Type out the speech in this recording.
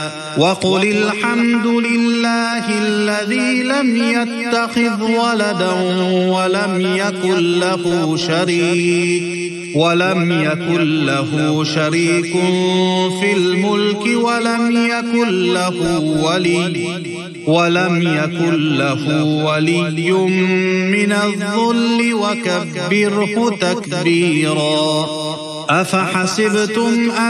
وقل الحمد لله الذي لم يتخذ ولدا ولم يكن له شريك في الملك ولم يكن له ولي من الذل وكبره تكبيرا. أفحسبتم